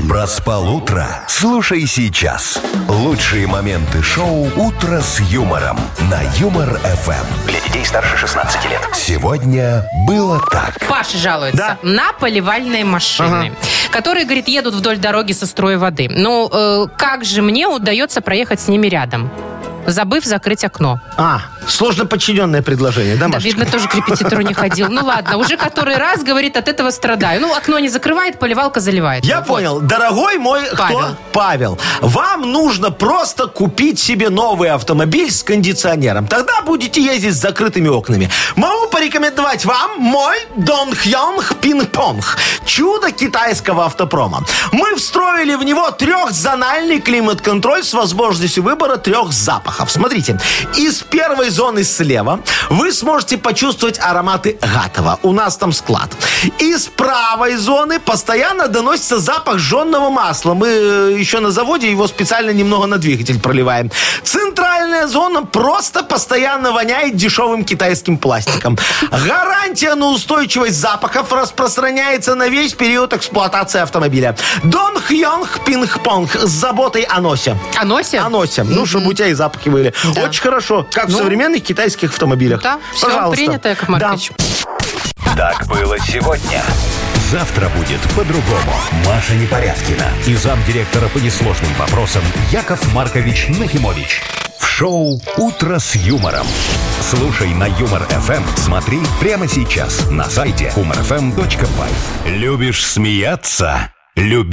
Проспал утро? Слушай сейчас. Лучшие моменты шоу «Утро с юмором» на Юмор-ФМ. Для детей старше 16 лет. Сегодня было так. Паша жалуется на поливальные машины, которые, говорит, едут вдоль дороги со струей воды. Ну, как же мне удается проехать с ними рядом, забыв закрыть окно? Сложно подчиненное предложение, да, Да, Машечка? видно, тоже к репетитору не ходил. Ну ладно, уже который раз, говорит, от этого страдаю. Ну, окно не закрывает, поливалка заливает. Я Вот. понял. Дорогой мой, Павел. кто? Павел. Вам нужно просто купить себе новый автомобиль с кондиционером. Тогда будете ездить с закрытыми окнами. Могу порекомендовать вам мой Донхьонг Пинг-Понг. Чудо китайского автопрома. Мы встроили в него трехзональный климат-контроль с возможностью выбора 3 запахов. Смотрите, из первой зоны слева вы сможете почувствовать ароматы Гатова. У нас там склад. Из правой зоны постоянно доносится запах жженного масла. Мы еще на заводе его специально немного на двигатель проливаем. Центральная зона просто постоянно воняет дешевым китайским пластиком. Гарантия на устойчивость запахов распространяется на весь период эксплуатации автомобиля. Донхьонг Пинг-Понг с заботой о носе. О носе? О носе. Ну, чтобы у тебя и запахи были. Да. Очень хорошо. Как в современных китайских автомобилях. Да, все Пожалуйста. принято, Яков Маркович. Так было сегодня. Завтра будет по-другому. Маша Непорядкина и замдиректора по несложным вопросам Яков Маркович Нахимович. В шоу «Утро с юмором». Слушай на Юмор-ФМ. Смотри прямо сейчас на сайте humorfm.by. Любишь смеяться?